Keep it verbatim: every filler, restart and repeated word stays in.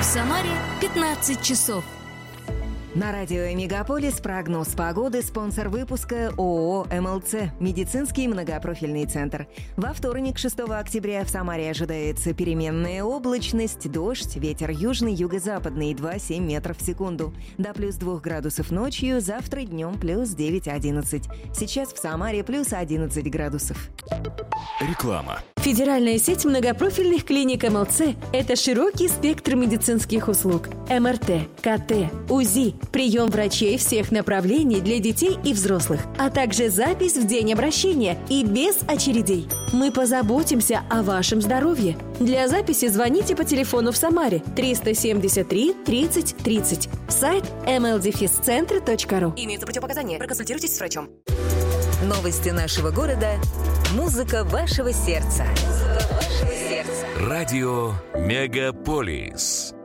Самаре пятнадцать часов. На радио «Мегаполис» прогноз погоды, спонсор выпуска ООО «МЛЦ» – медицинский многопрофильный центр. Во вторник, шестого октября, в Самаре ожидается переменная облачность, дождь, ветер южный, юго-западный два целых семь метров в секунду. До плюс двух градусов ночью, завтра днем плюс девять одиннадцать. Сейчас в Самаре плюс одиннадцать градусов. Реклама. Федеральная сеть многопрофильных клиник МЛЦ – это широкий спектр медицинских услуг. эм эр тэ, ка тэ, УЗИ, прием врачей всех направлений для детей и взрослых, а также запись в день обращения и без очередей. Мы позаботимся о вашем здоровье. Для записи звоните по телефону в Самаре триста семьдесят три тридцать тридцать. Сайт эм эл дефис центр точка ру. Имеются противопоказания. Проконсультируйтесь с врачом. Новости нашего города. Музыка вашего сердца. Музыка вашего сердца. Радио «Мегаполис».